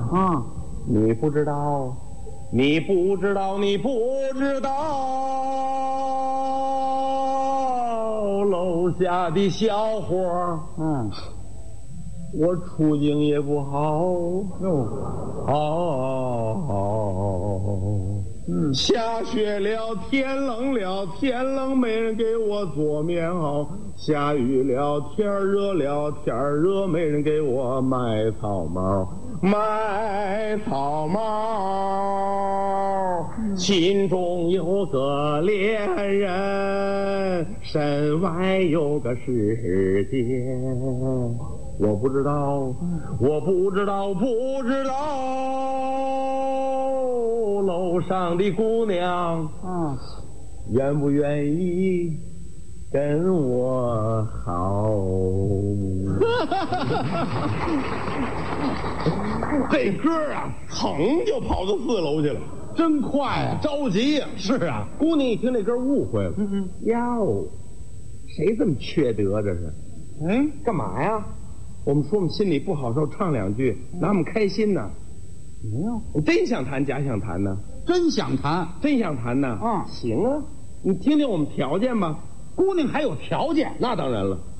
啊， 你不知道，你不知道，你不知道，楼下的小伙，我处境也不好哟， 下雪了，天冷了，天冷没人给我做棉袄；下雨了，天热了，天热没人给我买草帽。买草帽，心中有个恋人，身外有个世界。我不知道，我不知道，不知道，楼上的姑娘愿不愿意跟我好？这歌啊，噌就跑到4楼去了， 真快啊！ 着急呀！ 是啊， 姑娘一听这歌误会了，哟，谁这么缺德？这是，干嘛呀？我们说我们心里不好受，唱2句，拿我们开心呢。 没有， 你真想弹，假想弹呢？ 真想弹， 真想弹呢。 啊， 行啊，你听听我们条件吧。 姑娘还有条件， 那当然了，